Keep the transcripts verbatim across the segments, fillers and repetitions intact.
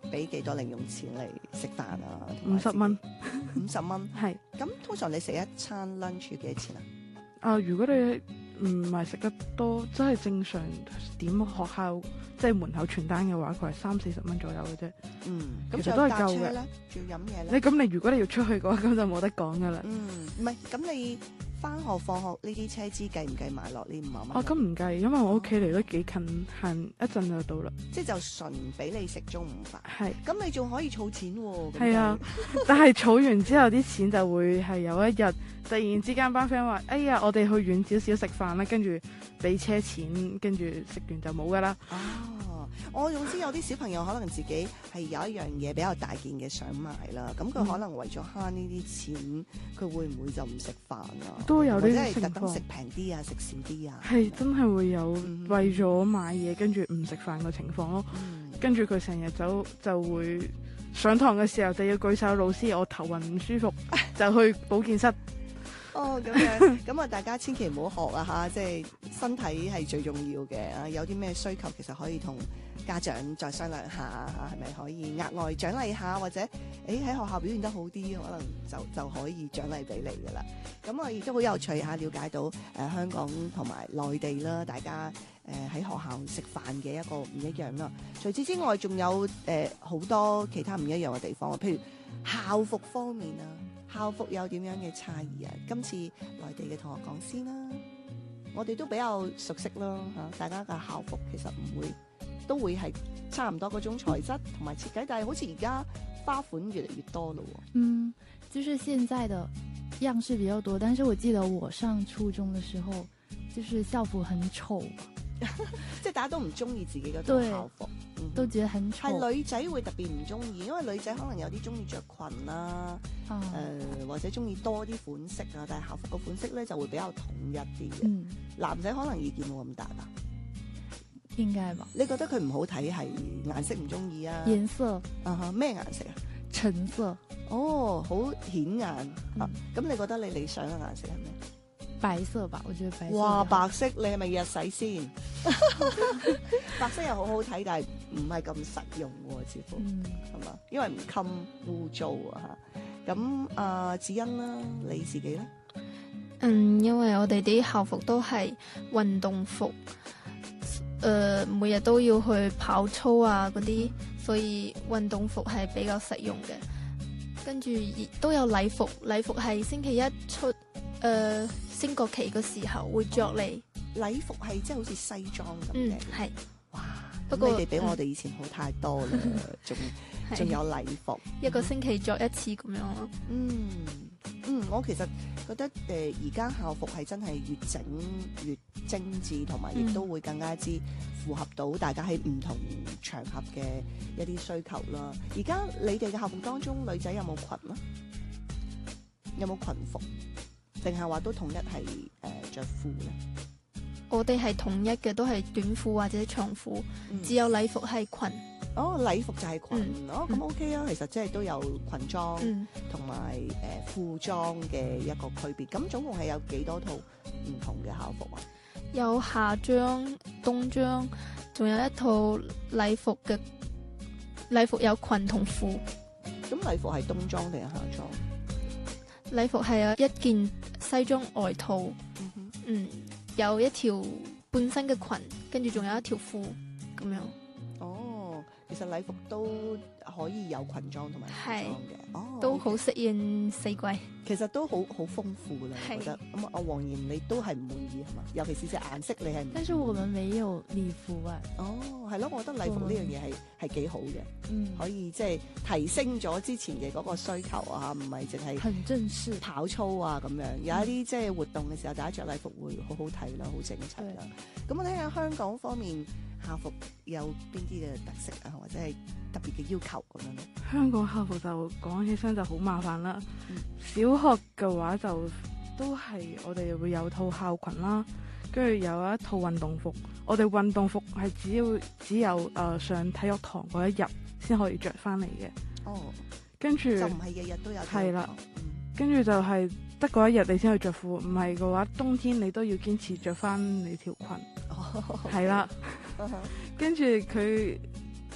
俾幾多零用錢嚟食飯啊？ 五十蚊， 五十蚊。 係。 咁通常你食一餐 lunch 幾多錢啊？ 啊，如果你唔係食得多，即係正常點學校即係門口傳單嘅話，佢係三四十蚊左右嘅啫。 嗯， 其實都係夠嘅。 仲要飲嘢咧？ 你咁你如果你要出去嘅話，咁就冇得講噶啦。 嗯，唔係，咁你翻學放學呢啲車資計唔計埋落呢五萬蚊？ 哦，咁唔計，因為我屋企離得幾近，行一陣就到啦。 即係就純俾你食中午飯。 係。 咁你仲可以儲錢喎。 係啊，但係儲完之後啲錢就會係有一日突然之間班 friend 話：哎呀，我哋去遠少少食飯啦，跟住俾車錢，跟住食完就冇噶啦。 哦，我總之有啲小朋友可能自己係有一樣嘢比較大件嘅想買啦，咁佢可能為咗慳呢啲錢，佢、嗯、會唔會就唔食飯啊？ 都有呢啲情況， 或者係特登食平啲啊，食少啲啊？ 係真係會有為咗買嘢跟住唔食飯嘅情況咯。嗯、跟住佢成日走就會上堂嘅時候就要舉手，老師我頭暈唔舒服，就去保健室。 哦，咁樣，咁啊，大家千祈唔好學啊吓，即係身體係最重要嘅啊！有啲咩需求，其實可以同家長再商量下吓，係咪可以額外獎勵下，或者誒喺學校表現得好啲，可能就就可以獎勵俾你噶啦。咁啊，亦都好有趣吓，了解到誒、呃、香港同埋內地啦，大家誒喺、呃、學校食飯嘅一個唔一樣啦。除此之外，仲有誒好、呃、多其他唔一樣嘅地方，譬如校服方面啊。校服有點樣嘅差異啊？今次內地嘅同學講先啦，我哋都比較熟悉啦嚇，大家嘅校服其實唔會都會係差唔多嗰種材質同埋設計，但係好似而家花款越嚟越多咯喎。 嗯，就是現在的樣式比較多，但是我記得我上初中的時候，就是校服很醜。 即係大家都唔中意自己嗰套校服， 嗯、都覺得很醜。 係女仔會特別唔中意，因為女仔可能有啲中意着裙啦，誒、啊呃、或者中意多啲款式啊，但係校服個款式咧就會比較統一啲嘅。嗯、男仔可能意見冇咁大吧？ 應該吧？ 你覺得佢唔好睇係顏色唔中意啊？ 顏色啊咩顏色啊？ 橙色。 哦，好顯眼、嗯、啊！咁你覺得你理想嘅顏色係咩？ 白色吧，我覺得白色。 哇，白色你係咪日洗先？白色又好好睇，但係唔係咁實用喎，似乎係嘛、嗯？因為唔襟污糟啊嚇。咁啊，子欣啦，你自己咧？ 嗯，因為我哋啲校服都係運動服，誒、呃，每日都要去跑操啊嗰啲，所以運動服係比較實用嘅。跟住亦都有禮服，禮服係星期一出誒。呃升國旗嘅時候會着嚟、哦， 禮服係即係好似西裝咁嘅。 嗯，係。 哇！不過你哋比我哋以前好太多啦，仲仲、嗯、有禮服， 一個星期着一次咁樣咯。 嗯嗯，我其實覺得誒而家校服係真係越整越精緻，同埋亦都會更加之符合到大家喺唔同場合嘅一啲需求啦。而家你哋嘅校服當中，女仔有冇裙啊？有冇裙服？定係話都統一係誒著褲咧？ 我哋係統一嘅，都係短褲或者長褲，嗯、只有禮服係裙。 哦，禮服就係裙，嗯、哦咁 OK 啊。其實即係都有裙裝同埋誒褲裝嘅一個區別。咁總共係有幾多套唔同嘅校服啊？ 有夏裝、冬裝，仲有一套禮服嘅禮服有裙同褲。 咁禮服係冬裝定係夏裝？ 禮服係有一件西裝外套，嗯，哼嗯，有一條半身嘅裙，跟住仲有一條褲咁樣。哦， 其實禮服都可以有裙裝同埋褲裝嘅，哦， 都好適應四季。 其實都好好豐富啦，我覺得。咁啊，阿黃妍你都係唔滿意係嘛？尤其是隻顏色，你係唔？ 但是我們沒有禮服啊。 哦，係咯，我覺得禮服呢樣嘢係係幾好嘅，嗯，可以即係提升咗之前嘅嗰個需求啊，唔係淨係很正式跑操啊咁樣，有一啲即係活動嘅時候，大家着禮服會好好睇啦，好整齊啦。咁我睇下香港方面校服有邊啲嘅特色啊，或者係特別嘅要求咁樣咧？ 香港校服就講起身就好麻煩啦。嗯、小學嘅話就都係我哋會有套校裙啦，跟住有一套運動服。我哋運動服係只要只有誒、呃、上體育堂嗰一日先可以着翻嚟嘅。哦，跟住就唔係日日都有。 係啦，跟住就係得嗰一日你先去着褲，唔係嘅話冬天你都要堅持着翻你條裙。哦，係啦，跟住佢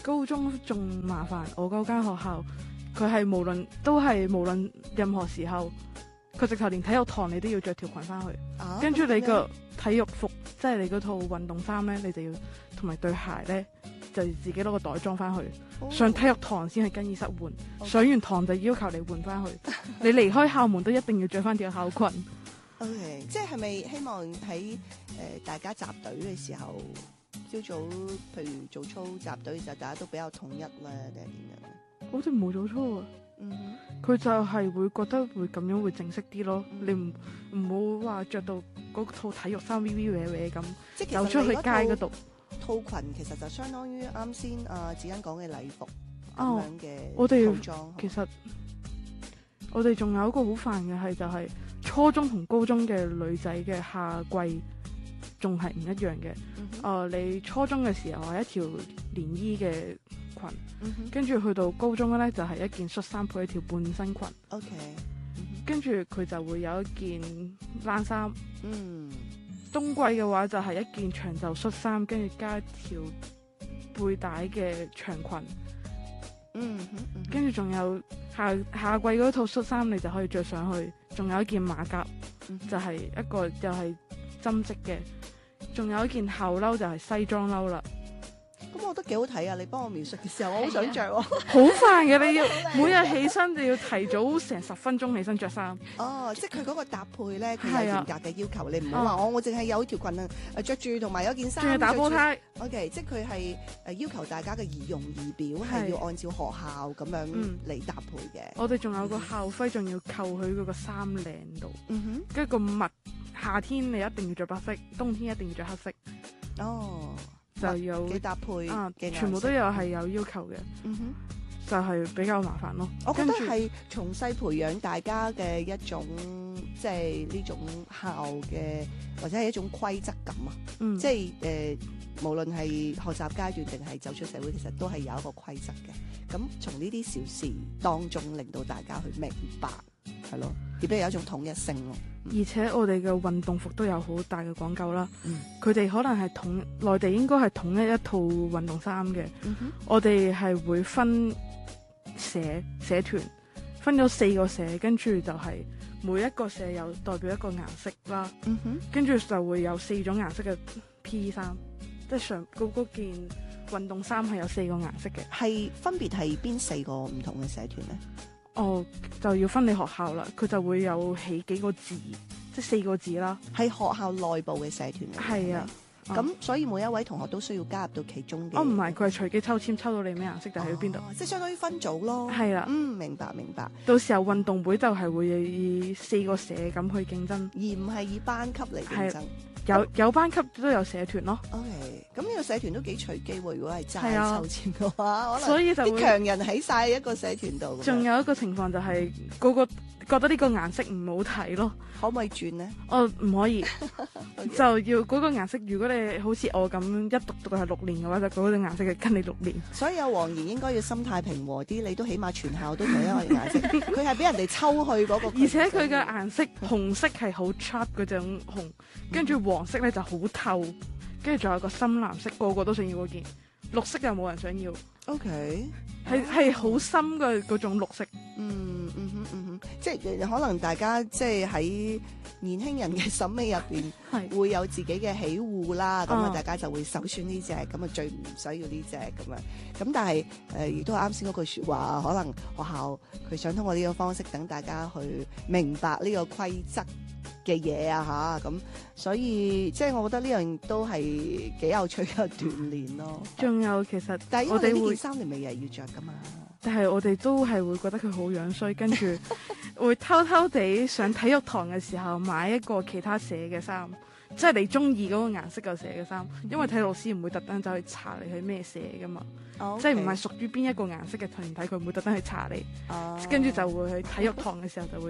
高中仲麻煩，我嗰間學校佢係無論都係無論任何時候，佢直頭連體育堂你都要着條裙翻去， 啊跟住你咁個體育服，即係你嗰套運動衫咧，你就要同埋對鞋咧，就自己攞個袋裝翻去。 樣上體育堂先去更衣室換， OK 上完堂就要求你換翻去。你離開校門都一定要着翻條校裙。 OK，即係咪希望喺誒、呃、大家集隊嘅時候，朝早譬如做操集隊就大家都比較統一咧，定係點樣？ 我哋冇早操啊， 嗯哼， 佢就係會覺得會咁樣會正式啲咯。 嗯你唔唔好話着到嗰套體育衫 V V 歪歪咁， 即係其走出去街實你嗰嗰度。 套套裙其實就相當於啱先阿子欣講嘅禮服咁哦樣嘅我哋套裝。 其實我哋仲有一個好煩嘅係就係初中同高中嘅女仔嘅夏季仲係唔一樣嘅。 嗯哼誒、呃，你初中嘅時候係一條連衣嘅裙， 嗯哼跟住去到高中咧就係、是、一件恤衫配一條半身裙， ，OK，嗯哼跟住佢就會有一件冷衫。 嗯冬季嘅話就係一件長袖恤衫，跟住加一條背帶嘅長裙， 嗯哼嗯哼跟住仲有夏夏季嗰套恤衫你就可以着上去，仲有一件馬甲， 嗯哼就係一個又係針織嘅，仲有一件後褸就係西裝褸啦。 咁我覺得幾好睇啊！你幫我描述嘅時候，我好想着喎。 好煩嘅，你要每日起身就要提早成十分鐘起身着衫。 哦，即係佢嗰個搭配咧，佢有係啊嚴格嘅要求，你唔好話我我淨係有條裙啊，誒着住同埋有件衫， 仲要打波着住。 呔。 O.K.，即係佢係誒要求大家嘅儀容儀表係係要按照學校咁樣嗯嚟搭配嘅。 我哋仲有個校徽，仲要扣佢嗰個衫領度， 嗯跟住個襪夏天你一定要着白色，冬天一定要着黑色， 哼，哦， 就有嘅搭配啊嘅顏色全部都有係有要求嘅， 嗯哼。 就係比較麻煩咯。 我覺得跟住係從細培養大家嘅一種，即係呢種校嘅或者係一種規則感啊！ 嗯， 即係誒、呃，無論係學習階段定係走出社會，其實都係有一個規則嘅。咁從呢啲小事當中，令到大家去明白，係咯，亦都有一種統一性咯。 而且我哋嘅運動服都有好大嘅講究啦。 嗯佢哋可能係統內地應該係統一一套運動衫嘅， 嗯哼， 我哋係會分社社團，分咗四個社，跟住就係每一個社有代表一個顏色啦， 嗯哼， 跟住就會有四種顏色嘅 P 衫，即係上嗰嗰件運動衫係有四個顏色嘅。 係分別係邊四個唔同嘅社團咧？ 哦，就要分你學校啦，佢就會有起幾個字，即係四個字啦。 係學校內部嘅社團嚟嘅。 係啊， 係咪咁所以每一位同學都需要加入到其中嘅。 哦唔係，佢係隨機抽籤，抽到你咩顏色就喺邊度。 哦即係相當於分組咯。 係啦， 嗯，明白明白， 到時候運動會就係會以四個社咁去競爭， 而唔係以班級嚟競爭。 有有班級都有社團咯， OK，咁呢個社團都幾隨機喎。如果係齋係啊抽籤嘅話，可能所以就會。 啲強人喺晒一個社團度咁樣。 仲有一個情況就係個個覺得呢個顏色唔好睇咯， 可唔可以轉咧？ 哦唔可以， Okay 就要嗰個顏色。如果你好似我咁一讀讀係六年嘅話，就嗰個顏色就跟你六年。 所以有黃言應該要心態平和啲，你都起碼全校都同一個顏色。佢係俾人哋抽去嗰個， 而且佢嘅顏色紅色係好 sharp 嗰種紅，跟住黃色咧就好透，跟住仲有個深藍色，個個都想要嗰件。綠色又冇人想要， OK， 係係好深嘅嗰種綠色。 嗯嗯哼嗯哼，即係可能大家即係喺年輕人嘅審美入邊係會有自己嘅喜惡啦，咁啊嗯大家就會首選呢只，咁啊最唔需要呢只咁樣。咁但係誒亦都係啱先嗰句説話，可能學校佢想通過呢個方式等大家去明白呢個規則嘅嘢啊吓，咁所以即係我覺得呢樣都係幾有趣嘅鍛鍊咯。 仲有其實但係因我哋會為你呢件，衫你咪日日要着噶嘛。 但係我哋都係會覺得佢好樣衰，跟住會偷偷地上體育堂嘅時候買一個其他社嘅衫，即係你中意嗰個顏色嘅社嘅衫，因為體育老師唔會特登走去查你係咩社噶嘛， 哦即係唔係屬於邊一個顏色嘅團體，佢唔會特登去查你， 哦跟住就會去體育堂嘅時候就會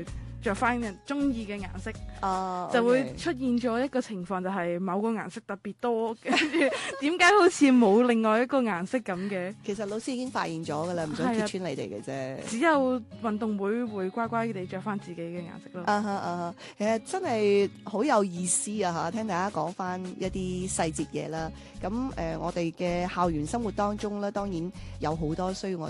着翻人中意嘅顏色， 啊， 就會 OK 出現咗一個情況，就係某個顏色特別多，跟住點解好似冇另外一個顏色咁嘅？ 其實老師已經發現咗㗎啦，唔想係啊揭穿你哋嘅啫。 只有運動會會乖乖地着翻自己嘅顏色咯。 啊哈啊哈，其實真係好有意思啊嚇！聽大家講翻一啲細節嘢啦。咁誒、呃，我哋嘅校園生活當中咧，當然有好多需要我哋